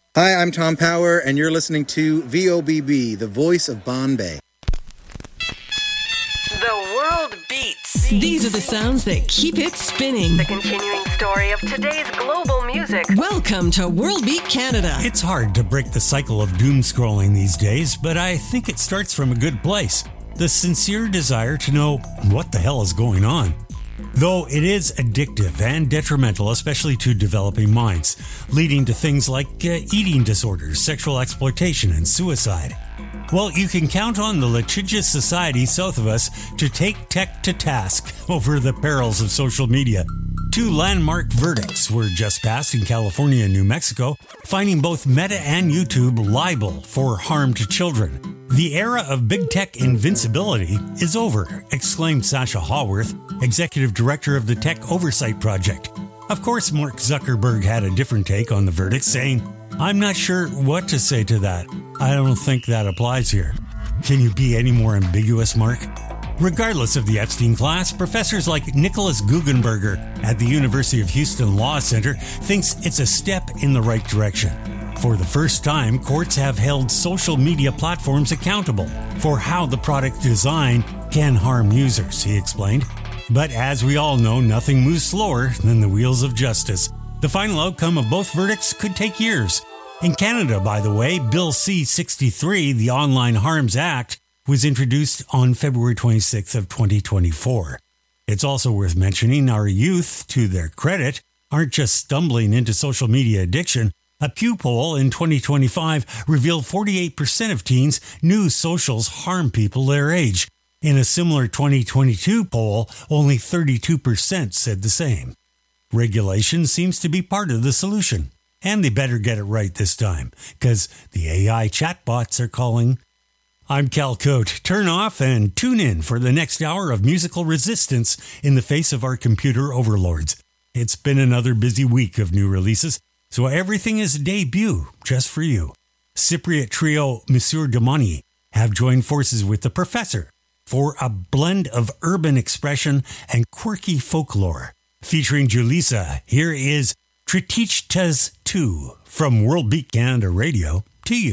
Hi, I'm Tom Power, and you're listening to VOBB, the voice of Bombay. The world beats. These are the sounds that keep it spinning. The continuing story of today's global music. Welcome to World Beat Canada. It's hard to break the cycle of doom scrolling these days, but I think it starts from a good place. The sincere desire to know what the hell is going on. Though it is addictive and detrimental, especially to developing minds, leading to things like eating disorders, sexual exploitation, and suicide. Well, you can count on the litigious society south of us to take tech to task over the perils of social media. 2 landmark verdicts were just passed in California and New Mexico, finding both Meta and YouTube liable for harm to children. The era of big tech invincibility is over, exclaimed Sasha Haworth, executive director of the Tech Oversight Project. Of course, Mark Zuckerberg had a different take on the verdict, saying, "I'm not sure what to say to that. I don't think that applies here." Can you be any more ambiguous, Mark? Regardless of the Epstein class, professors like Nicholas Guggenberger at the University of Houston Law Center thinks it's a step in the right direction. For the first time, courts have held social media platforms accountable for how the product design can harm users, he explained. But as we all know, nothing moves slower than the wheels of justice. The final outcome of both verdicts could take years. In Canada, by the way, Bill C-63, the Online Harms Act, was introduced on February 26th of 2024. It's also worth mentioning our youth, to their credit, aren't just stumbling into social media addiction. A Pew poll in 2025 revealed 48% of teens knew socials harm people their age. In a similar 2022 poll, only 32% said the same. Regulation seems to be part of the solution. And they better get it right this time, because the AI chatbots are calling. I'm Cal Cote. Turn off and tune in for the next hour of musical resistance in the face of our computer overlords. It's been another busy week of new releases, so everything is a debut just for you. Cypriot trio Monsieur Domani have joined forces with The Professor for a blend of urban expression and quirky folklore. Featuring Julissa, here is Tritichtas 2 from World Beat Canada Radio to you.